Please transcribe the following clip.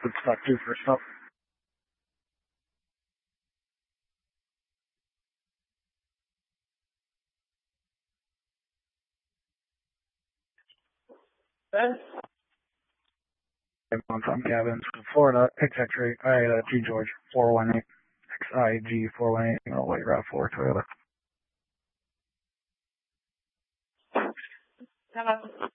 Good stuff too for stuff. Ben? I'm Gavin, Florida, XX-ray, G George, 418, XIG 418, White Route 4, Toyota. Hello.